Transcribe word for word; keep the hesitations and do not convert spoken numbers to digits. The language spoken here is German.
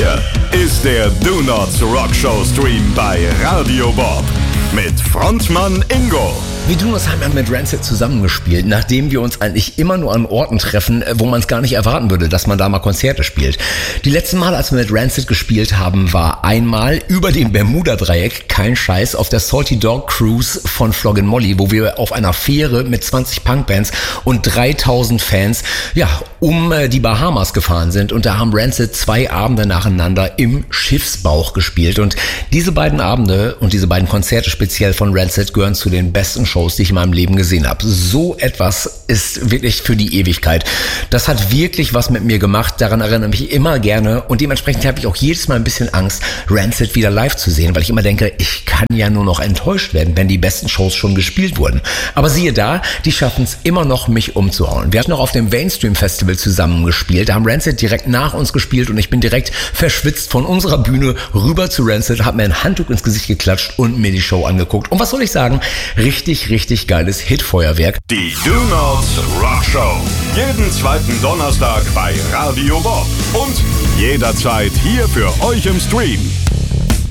Hier ist der Do Not Rock Show Stream bei Radio Bob mit Frontmann Ingo. Wir tun das haben wir mit Rancid zusammengespielt, nachdem wir uns eigentlich immer nur an Orten treffen, wo man es gar nicht erwarten würde, dass man da mal Konzerte spielt. Die letzten Mal, als wir mit Rancid gespielt haben, war einmal über dem Bermuda-Dreieck, kein Scheiß, auf der Salty Dog Cruise von Floggin' Molly, wo wir auf einer Fähre mit zwanzig Punkbands und dreitausend Fans, ja, um äh, die Bahamas gefahren sind. Und da haben Rancid zwei Abende nacheinander im Schiffsbauch gespielt. Und diese beiden Abende und diese beiden Konzerte speziell von Rancid gehören zu den besten Shows, die ich in meinem Leben gesehen habe. So etwas ist wirklich für die Ewigkeit. Das hat wirklich was mit mir gemacht. Daran erinnere ich mich immer gerne. Und dementsprechend habe ich auch jedes Mal ein bisschen Angst, Rancid wieder live zu sehen, weil ich immer denke, ich kann ja nur noch enttäuscht werden, wenn die besten Shows schon gespielt wurden. Aber siehe da, die schaffen es immer noch, mich umzuhauen. Wir hatten noch auf dem Mainstream Festival zusammen gespielt. Da haben Rancid direkt nach uns gespielt und ich bin direkt verschwitzt von unserer Bühne rüber zu Rancid, habe mir ein Handtuch ins Gesicht geklatscht und mir die Show angeguckt. Und was soll ich sagen? Richtig, richtig geiles Hitfeuerwerk. Die Do Not Rock Show. Jeden zweiten Donnerstag bei Radio Bob. Und jederzeit hier für euch im Stream.